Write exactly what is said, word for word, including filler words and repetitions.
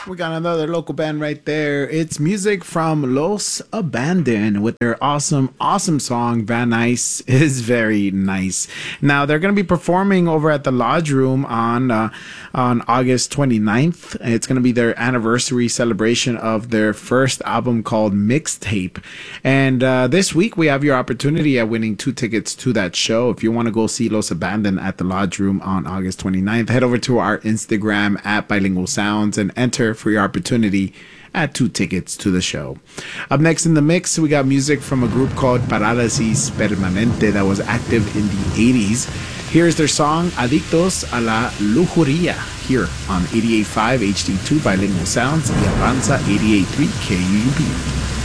We got another local band right there. It's music from Los Abandon with their awesome, awesome song, Van Nice is Very Nice. Now, they're going to be performing over at the Lodge Room on uh, on August twenty-ninth. It's going to be their anniversary celebration of their first album called Mixtape. And uh, this week, we have your opportunity at winning two tickets to that show. If you want to go see Los Abandon at the Lodge Room on August twenty-ninth, head over to our Instagram at Bilingual Sounds and enter for your opportunity at two tickets to the show. Up next in the mix, we got music from a group called Parálisis Permanente that was active in the eighties. Here's their song Adictos a la Lujuria here on eighty-eight point five H D two Bilingual Sounds y Avanza eighty-eight point three K U U B.